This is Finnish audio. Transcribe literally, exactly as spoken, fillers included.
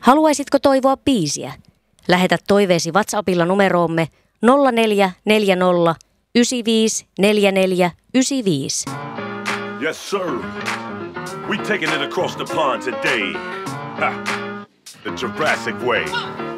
Haluaisitko toivoa biisiä? Lähetä toiveesi WhatsAppilla numeroomme nolla neljä neljä nolla yhdeksän viisi neljä neljä yhdeksän viisi. Yes, sir. We taking it across the pond today. Ha. The Jurassic way.